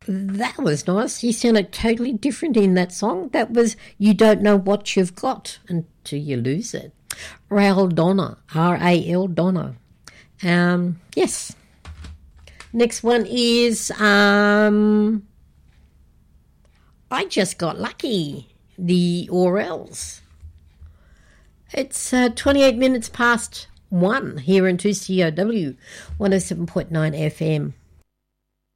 That was nice. He sounded totally different in that song. That was You Don't Know What You've Got Until You Lose It. Rael Donna, R-A-L Donna. Yes. Next one is I Just Got Lucky, the Orels. It's 28 minutes past 1 here in 2COW 107.9 FM.